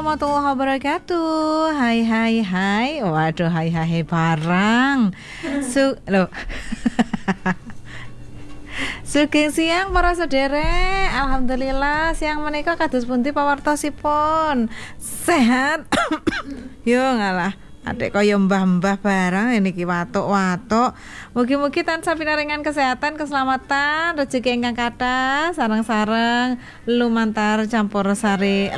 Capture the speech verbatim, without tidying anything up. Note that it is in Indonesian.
warahmatullahi wabarakatuh. Hai hai hai. Waduh, hai hai barang. Su loh. Sugeng siang para sederek. Alhamdulillah siang menika kados pundi pawartosipun? Sehat. Yo ngalah. Adek kaya mbah-mbah barang niki watuk-watuk. Mugi-mugi tansah pinaringan kesehatan, keselamatan, rezeki ingkang kathah, sareng-sareng lumantar campur sari